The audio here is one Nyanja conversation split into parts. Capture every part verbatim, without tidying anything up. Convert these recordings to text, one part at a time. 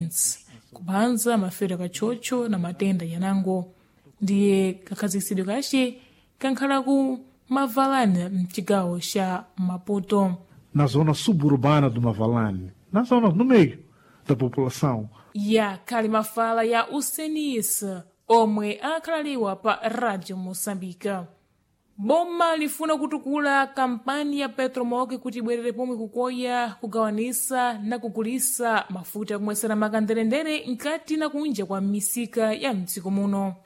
kubanza mafera kachocho na matenda yanango ndiye kakhazikitsidwe kace kankhala ku Mavalane mcigawo xa Maputo. Na zona suburbana do Mavalane, na zona no meio da população. Ya khali mafala ya Usenis omwe akhalaliwa pa Radio Moçambique. Boma lifuna kutukula kampani ya Petromok kuti ibwerere pomwe kukoya kugawanisa na kugulisa mafuta kumwesera makanderendere nkati na kunja kwa misika ya mdziko muno.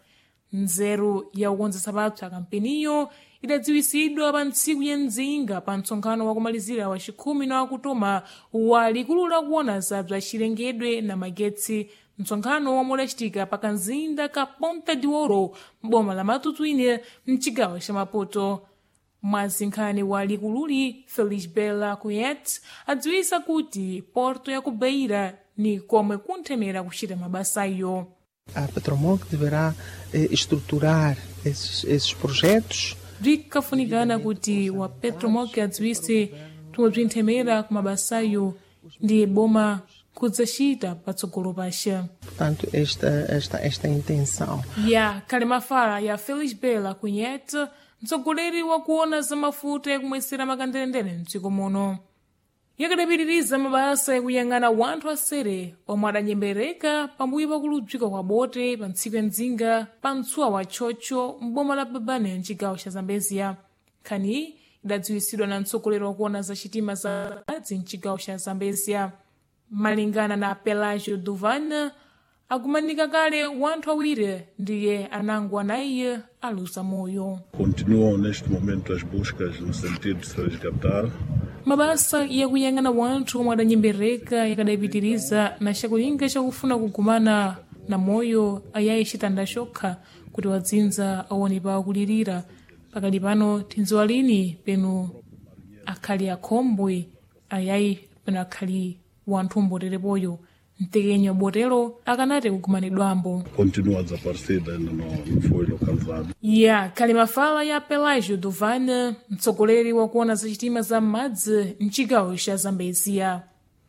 Nzeru ya ukonzesa pathu a kampeniyo idadziwisidwa pa ntsiku ya Nzinga pa mtsonkhano wakumalizira wa cikhumi na wakutoma wa likulu lakuona za bza cilengedwe na magetsi, mtsonkhano womwe udacitika pa kanzinda ka Ponta de Ouro m'boma la Matutuine mcigawo ca Maputo. Mwazinkhani wa likululi Felisbela Kuyet adziwisa kuti porto ya ku Beira ni komwe kunthemera kucita mabasayo. A Petromok deverá eh, estruturar esses, esses projetos. Bzikafunikana kuti wa Petromok adziwise tumwe bzinthemera ku mabasayo ndiye boma kudzacita patsogolo pace. Portanto, esta, esta, esta intenção. Ya khali mafala ya Felisbela Kuyet, mtsogoleri wa kuona za mafuta yakumwesera makanderendere mdziko muno. Yakadapitiriza mabasa yakuyang'ana wanthu asere omwe adanyembereka pambuyo pakulubzika kwa bote pa ntsiku ya Nzinga pa mtsuwa wa Chocho m'boma la Babane mcigawo ca Zambezia. Nkhani idadziwisidwa na mtsogoleri wakuona za citima za madzi mcigawo ca Zambezia. Malingana na Pelagio Duvan, akumanika kale wanthu awiri ndiye anangwa na iye aluza moyo. Continuam neste momento as buscas no sentido de se resgatar. Mabasa yakuyang'ana wanthu omwe adanyembereka yakadapitiriza na cakulinga cakufuna kugumana na moyo ayayi citanda chokha kuti wadzinza awone pa akulirira. Pakali pano tindziwa lini penu akhali akhombwe ayayi penu akhali wanthu mboterepoyo mtekenyo botero akanati kugumanidwambo. Continua desaparecida, ainda não, não foi localizado. Ya khali mafala ya Pelagio Duvan, mtsogoleri wakuona za citima za madzi mcigawo ca Zambezia.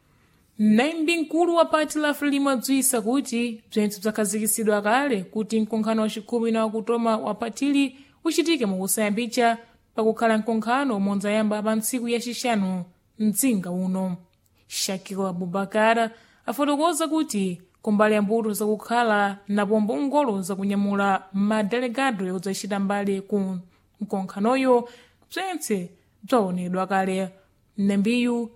Naimbi nkulu wa pati la Frelimo adziwisa kuti bzentse bzakhazikisidwa kale kuti mkonkhano wa cikhumi na wakutoma wa patili ucitike mukusayambica pakukhala mkonkhano omwe udzayamba pa ntsiku ya cixanu Nzinga uno. Shakil Abubakar afotokoza kuti kumbali ya mbuto zakukhala na pombo ngolo zakunyamula madelegado yodzachita mbali ku mkonkhanoyo bzentse bzaonedwa kale. Mnembiyu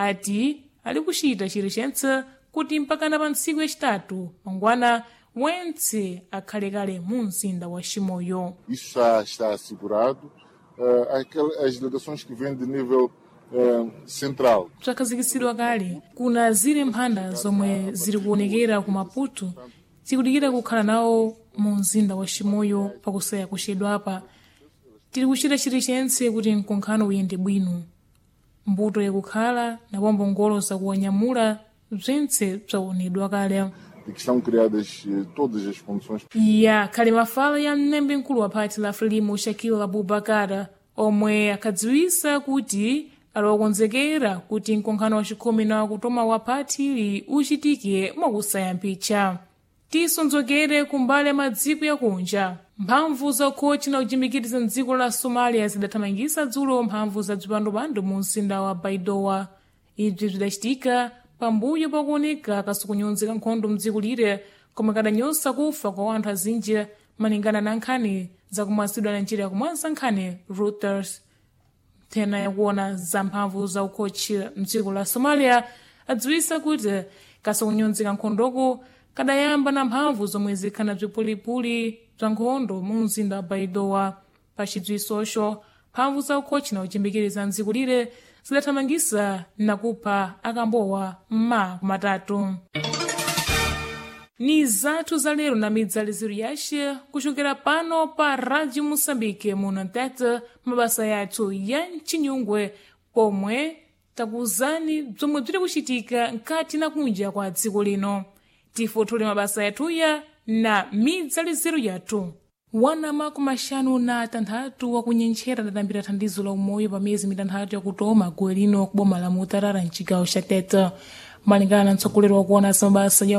ati ali kucita chilichentse kuti mpakana pa ntsiku yacitatu mangwana wentse akhale kale mu mzinda wa Chimoio. Isso já está assegurado. Uh, aquelas, as delegações que vêm de nível Uh, central. Bzakhazikisidwa kale kuna zile mphanda zomwe ziri kuonekera ku Maputo zikudikira kukhala nawo mu mzinda wa Chimoio pakusaya kuchedwa apa. Tiri kuchita chilichentse kuti mkonkhano uyende bwino. Mbuto yakukhala na pombo ngolo zakuwanyamula bzentse bzaonedwa kale. E que estão criadas uh, todas as condições. Ya khali mafala ya mnembe nkulu wa pati la Frelimo Shakil Abubakar omwe akadziwisa kuti alokonzekera kuti mkonkhano wa cikhumi na wakutoma wa patili uchitike mwakusayambica. Tisonzokere kumbali ya madziko yakunja. Mphamvu za ukhochi na kuchimikiza mdziko la Somalia zidathamangisa dzulo mphamvu za bzipandopando mu mzinda wa Baidoa. Ibzi bzidacitika pambuyo pakuoneka kasukunyunzika nkhondo mdziko lire komwe kadanyosa kufa kwa wanthu azinji malingana na nkhani zakumwasidwa na njira yakumwansa nkhani Reuters. Tena yakuona za mphamvu za ukhochi mdziko la Somalia adziwisa kuti kasukunyunzika nkhondoko kadayamba na mphamvu zomwe zikhana bzipulipuli bza nkhondo mu mzinda wa Baidoa. Pa cidziwisoco mphamvu za ukhochi na kuchimbikiriza mdziko lire zidathamangisa na kupha akambowa mma kumatatu. Ni zathu za lero na midzaliziro yace kuchokera pano pa Radio Moçambique muno ntete mabasa yathu ya mcinyungwe pomwe takuwuzani bzomwe bziri kucitika nkati na kunja kwa dziko lino. Tifotole mabasa yathuya na midzaliziro yathu. Wana maku maxanu na tanthatu wakunyentchera datambira thandizo la umoyo pa miyezi mitanthatu yakutoma gwe lino kuboma la Mutarara mcigawo ca Tete. Malingana na mtsogoleri wakuona za mabasa ya